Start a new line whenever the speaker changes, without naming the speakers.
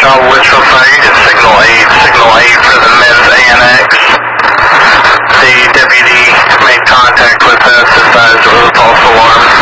Charles Witchell site is signal 8 for the men's annex. The deputy made contact with us, advised it was a false alarm.